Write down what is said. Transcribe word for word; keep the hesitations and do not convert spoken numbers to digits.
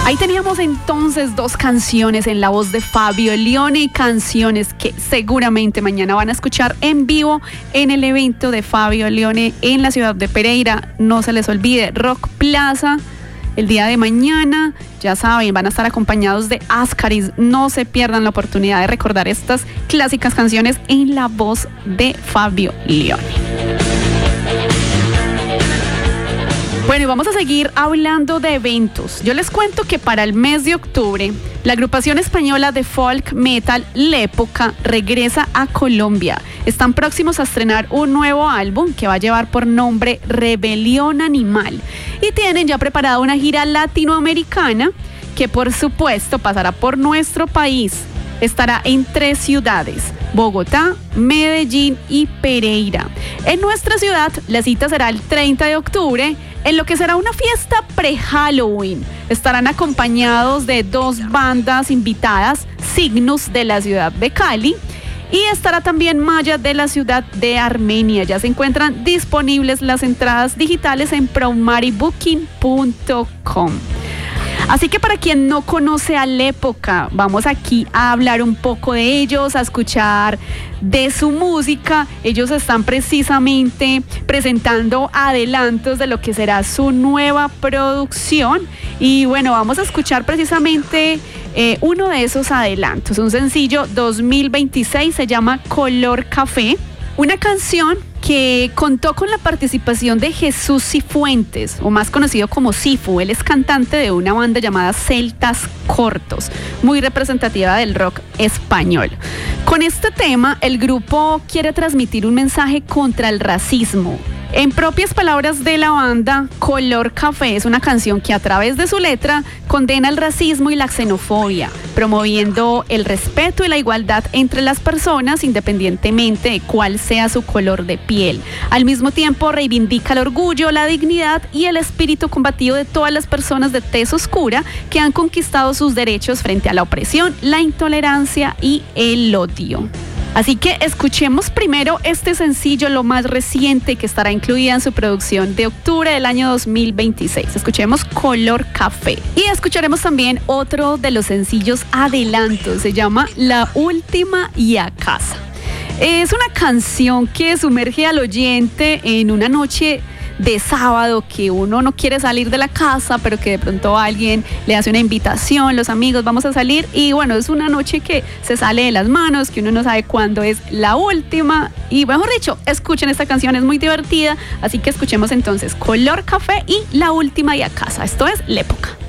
Ahí teníamos entonces dos canciones en la voz de Fabio Lione, canciones que seguramente mañana van a escuchar en vivo en el evento de Fabio Lione en la ciudad de Pereira. No se les olvide, Rock Plaza, el día de mañana. Ya saben, van a estar acompañados de Ascaris. No se pierdan la oportunidad de recordar estas clásicas canciones en la voz de Fabio Lione. Bueno, y vamos a seguir hablando de eventos. Yo les cuento que para el mes de octubre, la agrupación española de folk metal L'Época regresa a Colombia. Están próximos a estrenar un nuevo álbum que va a llevar por nombre Rebelión Animal. Y tienen ya preparada una gira latinoamericana que por supuesto pasará por nuestro país. Estará en tres ciudades: Bogotá, Medellín y Pereira. En nuestra ciudad, la cita será el treinta de octubre, en lo que será una fiesta pre-Halloween. Estarán acompañados de dos bandas invitadas, Cygnus de la ciudad de Cali, y estará también Maya de la ciudad de Armenia. Ya se encuentran disponibles las entradas digitales en promariBooking punto com. Así que para quien no conoce a L'Época, vamos aquí a hablar un poco de ellos, a escuchar de su música. Ellos están precisamente presentando adelantos de lo que será su nueva producción. Y bueno, vamos a escuchar precisamente eh, uno de esos adelantos. Un sencillo dos mil veintiséis, se llama Color Café. Una canción que contó con la participación de Jesús Cifuentes, o más conocido como Cifu. Él es cantante de una banda llamada Celtas Cortos, muy representativa del rock español. Con este tema, el grupo quiere transmitir un mensaje contra el racismo. En propias palabras de la banda, Color Café es una canción que a través de su letra condena el racismo y la xenofobia, promoviendo el respeto y la igualdad entre las personas independientemente de cuál sea su color de piel. Al mismo tiempo reivindica el orgullo, la dignidad y el espíritu combativo de todas las personas de tez oscura que han conquistado sus derechos frente a la opresión, la intolerancia y el odio. Así que escuchemos primero este sencillo, lo más reciente, que estará incluida en su producción de octubre del año dos mil veintiséis. Escuchemos Color Café. Y escucharemos también otro de los sencillos adelantos. Se llama La Última y a Casa. Es una canción que sumerge al oyente en una noche de sábado, que uno no quiere salir de la casa, pero que de pronto alguien le hace una invitación, los amigos, vamos a salir, y bueno, es una noche que se sale de las manos, que uno no sabe cuándo es la última, y mejor dicho, escuchen esta canción, es muy divertida. Así que escuchemos entonces Color Café y La Última y a Casa. Esto es L'Época.